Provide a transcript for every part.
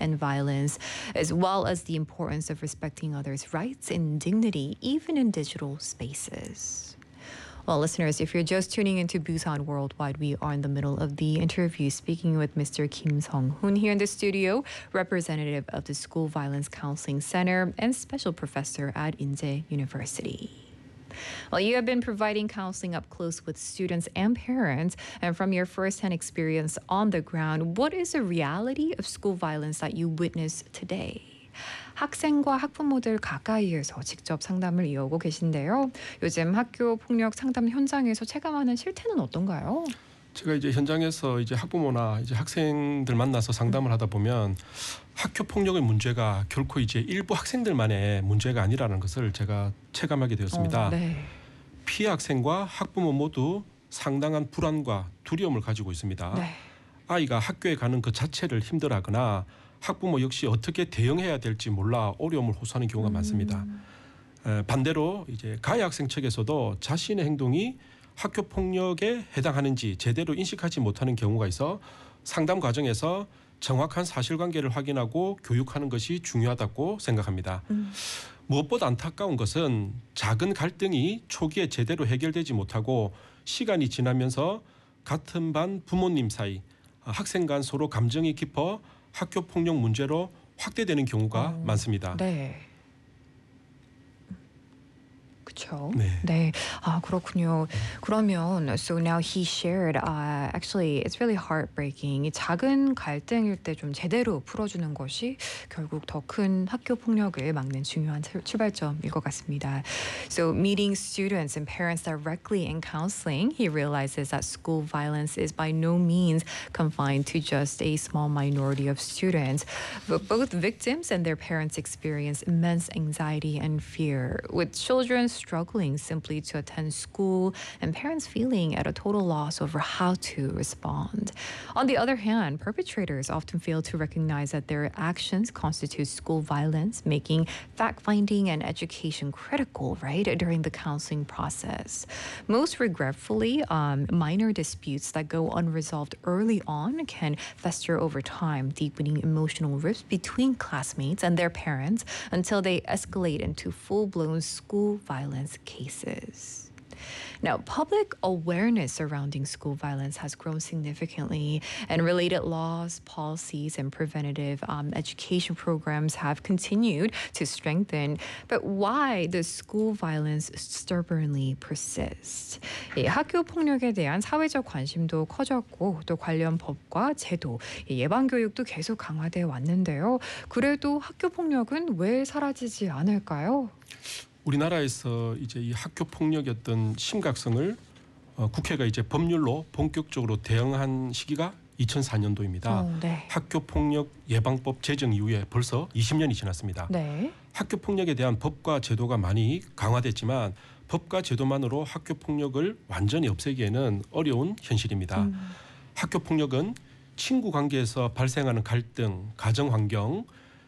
and violence, as well as the importance of respecting others' rights and dignity, even in digital spaces. Well, listeners, if you're just tuning into Busan Worldwide, we are in the middle of the interview speaking with Mr. Kim Sung-hoon here in the studio, representative of the School Violence Counseling Center and special professor at Inje University. Well, you have been providing counseling up close with students and parents, and from your first-hand experience on the ground, what is the reality of school violence that you witness today? 학생과 학부모들 가까이에서 직접 상담을 이어오고 계신데요. 요즘 학교 폭력 상담 현장에서 체감하는 실태는 어떤가요? 제가 이제 현장에서 이제 학부모나 이제 학생들 만나서 상담을 하다 보면 학교 폭력의 문제가 결코 이제 일부 학생들만의 문제가 아니라는 것을 제가 체감하게 되었습니다. 네. 피해 학생과 학부모 모두 상당한 불안과 두려움을 가지고 있습니다. 네. 아이가 학교에 가는 그 자체를 힘들어하거나 학부모 역시 어떻게 대응해야 될지 몰라 어려움을 호소하는 경우가 많습니다. 반대로 이제 가해 학생 측에서도 자신의 행동이 학교 폭력에 해당하는지 제대로 인식하지 못하는 경우가 있어 상담 과정에서 정확한 사실관계를 확인하고 교육하는 것이 중요하다고 생각합니다. 무엇보다 안타까운 것은 작은 갈등이 초기에 제대로 해결되지 못하고 시간이 지나면서 같은 반 부모님 사이, 학생 간 서로 감정이 깊어 학교 폭력 문제로 확대되는 경우가 많습니다. 네. 그렇죠. 네. 네. 아, 그렇군요. 그러면 so now he shared actually it's really heartbreaking. 이 작은 갈등일 때 좀 제대로 풀어주는 것이 결국 더 큰 학교 폭력을 막는 중요한 출발점일 것 같습니다. So meeting students and parents directly in counseling, he realizes that school violence is by no means confined to just a small minority of students, but both victims and their parents experience immense anxiety and fear, with children struggling simply to attend school and parents feeling at a total loss over how to respond. On the other hand, perpetrators often fail to recognize that their actions constitute school violence, making fact-finding and education critical, right, during the counseling process. Most regretfully, minor disputes that go unresolved early on can fester over time, deepening emotional rifts between classmates and their parents until they escalate into full-blown school violence cases. Now, public awareness surrounding school violence has grown significantly, and related laws, policies, and preventative education programs have continued to strengthen. But why does school violence stubbornly persist? 학교 폭력에 대한 사회적 관심도 커졌고 또 관련 법과 제도, 예방 교육도 계속 강화돼 왔는데요. 그래도 학교 폭력은 왜 사라지지 않을까요? 우리나라에서 이제 이 학교 폭력의 어떤 심각성을 국회가 이제 법률로 본격적으로 대응한 시기가 2004년도입니다. 네. 학교 폭력 예방법 제정 이후에 벌써 20년이 지났습니다. 네. 학교 폭력에 대한 법과 제도가 많이 강화됐지만 법과 제도만으로 학교 폭력을 완전히 없애기에는 어려운 현실입니다. 학교 폭력은 친구 관계에서 발생하는 갈등, 가정 환경,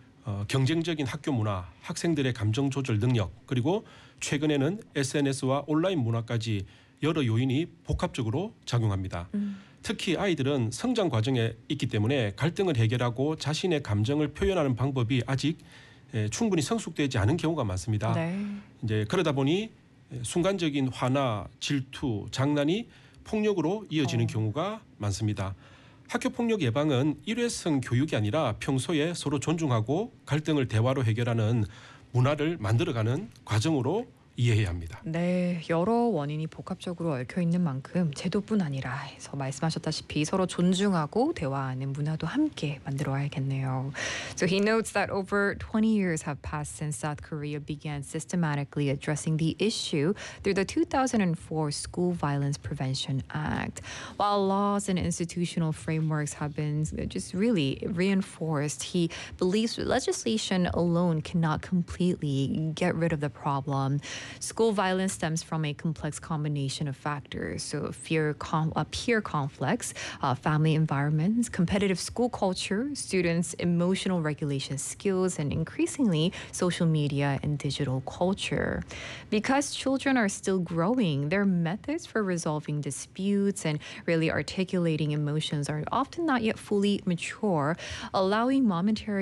경쟁적인 학교 문화, 학생들의 감정 조절 능력, 그리고 최근에는 SNS와 온라인 문화까지 여러 요인이 복합적으로 작용합니다. 특히 아이들은 성장 과정에 있기 때문에 갈등을 해결하고 자신의 감정을 표현하는 방법이 아직 충분히 성숙되지 않은 경우가 많습니다. 네. 이제 그러다 보니 순간적인 화나 질투, 장난이 폭력으로 이어지는 경우가 많습니다. 학교 폭력 예방은 일회성 교육이 아니라 평소에 서로 존중하고 갈등을 대화로 해결하는 문화를 만들어가는 과정으로 이해해야 합니다. 네, 여러 원인이 복합적으로 얽혀 있는 만큼 제도뿐 아니라 해서 말씀하셨다시피 서로 존중하고 대화하는 문화도 함께 만들어야겠네요. So he notes that over 20 years have passed since South Korea began systematically addressing the issue through the 2004 School Violence Prevention Act. While laws and institutional frameworks have been just really reinforced, he believes legislation alone cannot completely get rid of the problem. School violence stems from a complex combination of factors, so peer conflicts, family environments, competitive school culture, students' emotional regulation skills, and increasingly social media and digital culture. Because children are still growing, their methods for resolving disputes and really articulating emotions are often not yet fully mature, allowing momentary